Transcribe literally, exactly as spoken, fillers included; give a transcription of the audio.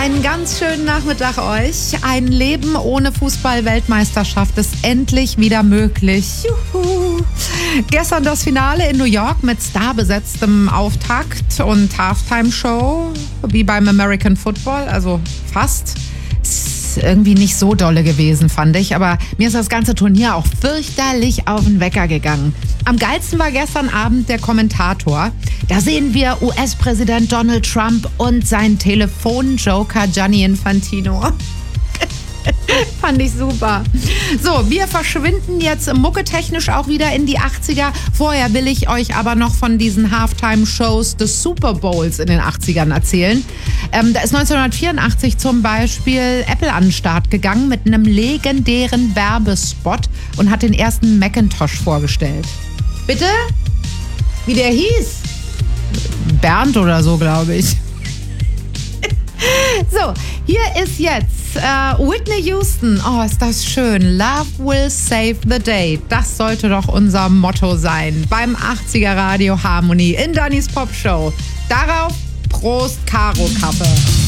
Einen ganz schönen Nachmittag euch. Ein Leben ohne Fußball-Weltmeisterschaft ist endlich wieder möglich. Juhu. Gestern das Finale in New York mit starbesetztem Auftakt und Halftime-Show, wie beim American Football, also fast. Ist irgendwie nicht so dolle gewesen, fand ich, aber mir ist das ganze Turnier auch fürchterlich auf den Wecker gegangen. Am geilsten war gestern Abend der Kommentator. Da sehen wir U S-Präsident Donald Trump und sein Telefonjoker Gianni Infantino. Fand ich super. So, wir verschwinden jetzt mucketechnisch auch wieder in die achtziger. Vorher will ich euch aber noch von diesen Halftime-Shows des Super Bowls in den achtzigern erzählen. Ähm, da ist neunzehnhundertvierundachtzig zum Beispiel Apple an den Start gegangen mit einem legendären Werbespot und hat den ersten Macintosh vorgestellt. Bitte? Wie der hieß? Bernd oder so, glaube ich. So, hier ist jetzt äh, Whitney Houston. Oh, ist das schön. Love will save the day. Das sollte doch unser Motto sein. Beim achtziger Radio Harmony in Dannys Pop Show. Darauf Prost, Karo Kappe.